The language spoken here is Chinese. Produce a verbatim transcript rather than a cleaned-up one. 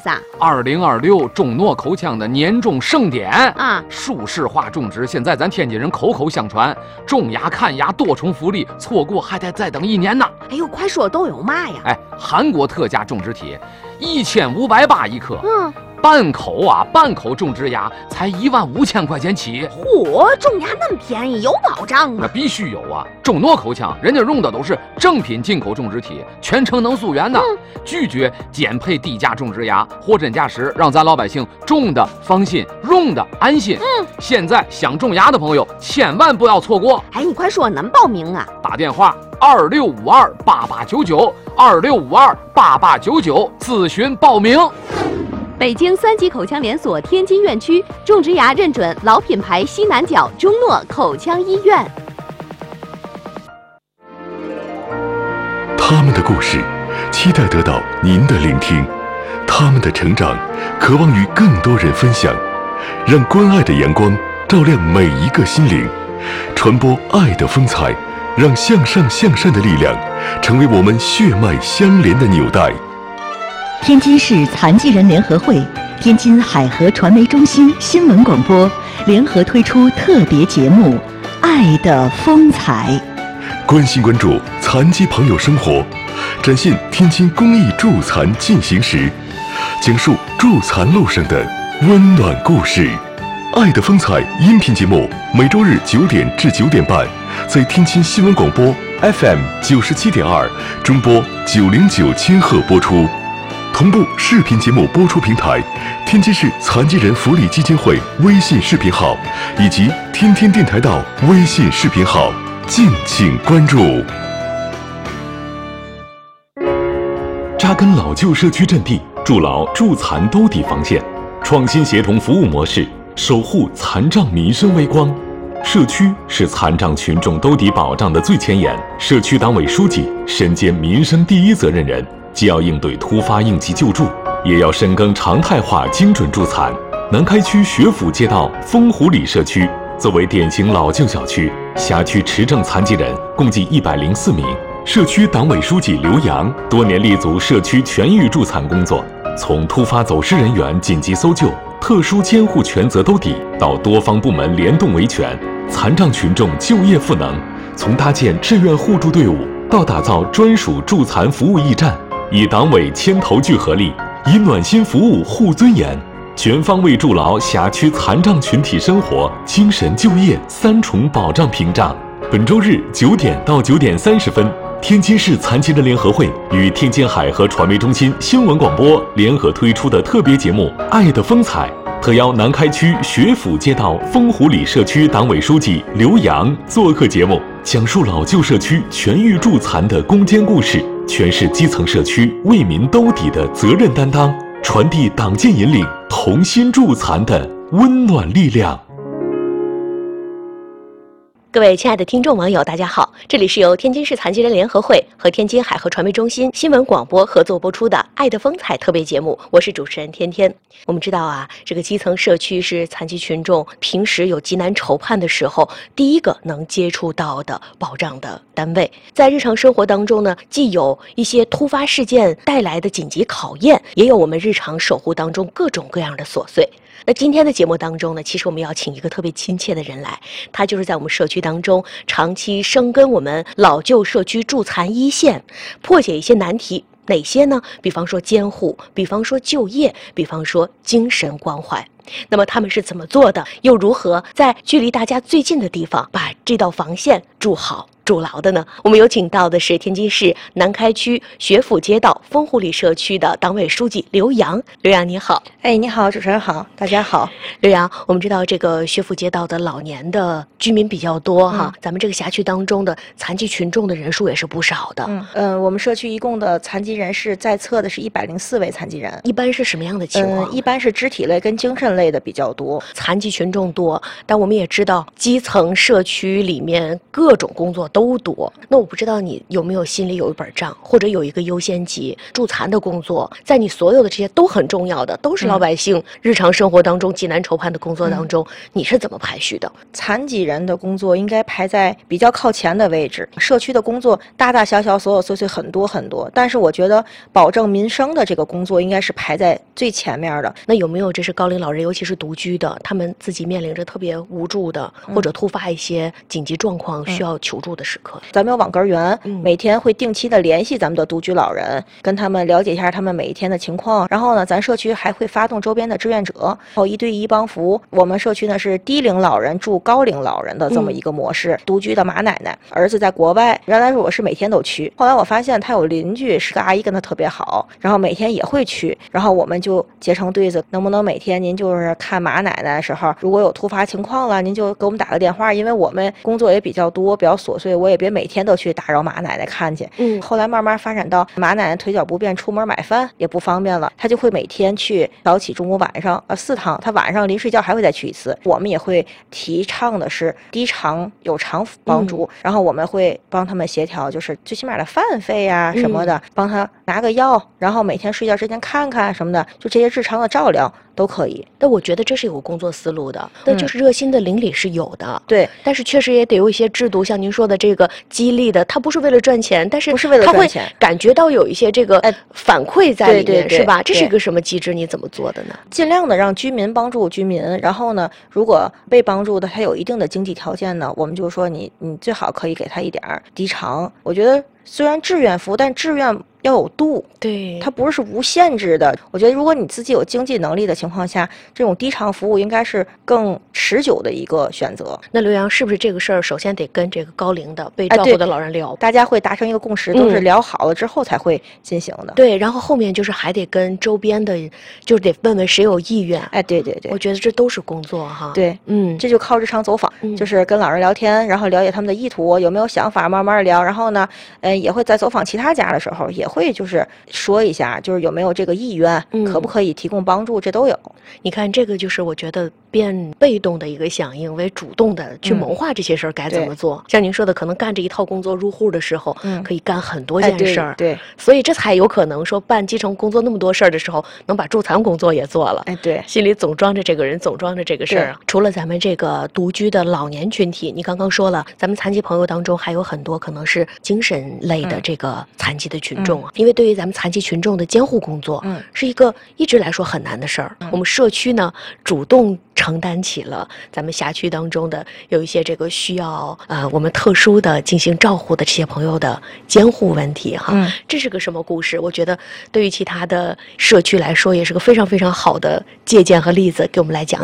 思啊？ 二零二六中诺口腔的年终盛典啊， 舒适化种植，现在咱天津人口口相传，种牙看牙多重福利，错过还得再等一年呢。 哎呦，快说都有嘛呀？ 哎，韩国特价种植体，一千五百八一颗。 嗯。 半口啊，半口种植牙才一万五千块钱起。 嚯，种牙那么便宜，有保障吗？ 那必须有啊！中诺口腔，人家用的都是正品进口种植体，全程能溯源的，嗯、拒绝减配低价种植牙，货真价实，让咱老百姓种的放心，用的安心。嗯，现在想种牙的朋友，千万不要错过。 哎，你快说，能报名啊？ 打电话二六五二八八九九，二六五二八八九九咨询报名。 北京三级口腔连锁天津院区种植牙认准老品牌西南角中诺口腔医院。 他们的故事，期待得到您的聆听；他们的成长，渴望与更多人分享。让关爱的阳光照亮每一个心灵，传播爱的风采，让向上向善的力量成为我们血脉相连的纽带。 天津市残疾人联合会、天津海河传媒中心新闻广播联合推出特别节目《爱的风采》， 关心关注残疾朋友生活，展现天津公益助残进行时，讲述助残路上的温暖故事。《爱的风采》音频节目每周日九点至九点半，在天津新闻广播 F M 九十七点二、中波九零九千赫播出。同步视频节目播出平台：天津市残疾人福利基金会微信视频号以及天天电台道微信视频号，敬请关注。 扎根老旧社区阵地，筑牢助残兜底防线，创新协同服务模式，守护残障民生微光。社区是残障群众兜底保障的最前沿，社区党委书记身兼民生第一责任人。既要应对突发应急救助，也要深耕常态化精准助残。南开区学府街道丰湖里社区作为典型老旧小区，辖区持证残疾人共计一百零四名。社区党委书记刘洋多年立足社区全域助残工作，从突发走失人员紧急搜救、特殊监护权责兜底，到多方部门联动维权，残障群众就业赋能；从搭建志愿互助队伍，到打造专属助残服务驿站。以党委牵头聚合力，以暖心服务护尊严，全方位筑牢辖区残障群体生活、精神就业三重保障屏障。本周日九点到九点三十分，天津市残疾人联合会与天津海河传媒中心新闻广播联合推出的特别节目《爱的风采》，特邀南开区学府街道丰湖里社区党委书记刘洋做客节目，讲述老旧社区全域助残的攻坚故事，诠释基层社区为民兜底的责任担当，传递党建引领同心助残的温暖力量。 各位亲爱的听众网友，大家好，这里是由天津市残疾人联合会和天津海河传媒中心新闻广播合作播出的《爱的风采》特别节目，我是主持人天天。我们知道啊，这个基层社区是残疾群众平时有急难愁盼的时候第一个能接触到的保障的单位。在日常生活当中呢，既有一些突发事件带来的紧急考验，也有我们日常守护当中各种各样的琐碎。那今天的节目当中呢，其实我们要请一个特别亲切的人来，他就是在我们社区当中长期深耕我们老旧社区助残一线，破解一些难题。哪些呢？比方说监护，比方说就业，比方说精神关怀。那么他们是怎么做的？又如何在距离大家最近的地方把这道防线筑好筑牢的呢？我们有请到的是天津市南开区学府街道丰湖里社区的党委书记刘洋。刘洋你好。 哎，你好，主持人好，大家好。 刘洋，我们知道这个学府街道的老年的居民比较多哈、嗯，咱们这个辖区当中的残疾群众的人数也是不少的。 嗯呃，我们社区一共的残疾人士在册的是一百零四位残疾人。 一般是什么样的情况？ 嗯，一般是肢体类跟精神类的比较多。 残疾群众多，但我们也知道基层社区里面各种工作都多。那我不知道你有没有心里有一本账，或者有一个优先级，助残的工作，在你所有的这些都很重要的，都是老百姓日常生活当中急难愁盼的工作当中，嗯、你是怎么排序的？ 残疾人的工作应该排在比较靠前的位置，社区的工作大大小小、琐琐碎碎很多很多，但是我觉得保证民生的这个工作应该是排在最前面的。 那有没有这是高龄老人，尤其是独居的，他们自己面临着特别无助的，或者突发一些紧急状况需要求助的时刻？ 嗯、咱们有网根员，嗯、每天会定期的联系咱们的独居老人，跟他们了解一下他们每一天的情况。然后呢，咱社区还会发动周边的志愿者，然后一对一帮扶。我们社区呢是低龄老人助高龄老人的这么一个模式。嗯、独居的马奶奶，儿子在国外，原来是我是每天都去，后来我发现他有邻居是个阿姨跟他特别好，然后每天也会去，然后我们就结成对子，能不能每天您就是看马奶奶的时候，如果有突发情况了，您就给我们打个电话，因为我们工作也比较多，比较琐碎，我也别每天都去打扰马奶奶看去。嗯，后来慢慢发展到马奶奶腿脚不便，出门买饭也不方便了，他就会每天去早起、中午、晚上呃四趟，他晚上临睡觉还会再去一次。我们也会提倡的是低偿有偿帮助，嗯、然后我们会帮他们协调，就是最起码的饭费呀、啊、什么的，嗯、帮他拿个药，然后每天睡觉之前看看什么的，就这些日常的照料都可以。 但我觉得这是有工作思路的，但就是热心的邻里是有的， 对、嗯。 但是确实也得有一些制度，像您说的这个激励的，他不是为了赚钱，但是不是为了赚钱， 他会感觉到有一些这个反馈在里面， 对对对是吧？这是一个什么机制？你怎么做的呢？ 尽量的让居民帮助居民，然后呢，如果被帮助的他有一定的经济条件呢，我们就说你你最好可以给他一点低偿。我觉得虽然志愿服务，但志愿要有度， 对， 它不是无限制的。我觉得如果你自己有经济能力的情况下，这种低偿服务应该是更持久的一个选择。 那刘洋是不是这个事儿首先得跟这个高龄的被照顾的老人聊， 哎、大家会达成一个共识，都是聊好了之后才会进行的。 嗯、对，然后后面就是还得跟周边的，就是得问问谁有意愿。 哎，对对对， 我觉得这都是工作哈。 对， 嗯， 这就靠日常走访，嗯、就是跟老人聊天，然后了解他们的意图，有没有想法，慢慢聊。然后呢，嗯，也会在走访其他家的时候，也会就是说一下，就是有没有这个意愿，嗯、可不可以提供帮助，这都有。 你看，这个就是我觉得变被动的一个响应为主动的去谋划这些事儿该怎么做。嗯、像您说的，可能干这一套工作入户的时候，嗯、可以干很多件事儿， 哎，对，对， 所以这才有可能说办基层工作那么多事儿的时候，能把助残工作也做了。 哎，对， 心里总装着这个人，总装着这个事儿。除了咱们这个独居的老年群体，你刚刚说了，咱们残疾朋友当中还有很多可能是精神类的这个残疾的群众啊，嗯、因为对于咱们残疾群众的监护工作，嗯，是一个一直来说很难的事儿。嗯、我们社区呢主动承担起了咱们辖区当中的有一些这个需要呃我们特殊的进行照护的这些朋友的监护问题哈。嗯、这是个什么故事？我觉得对于其他的社区来说也是个非常非常好的借鉴和例子，给我们来讲。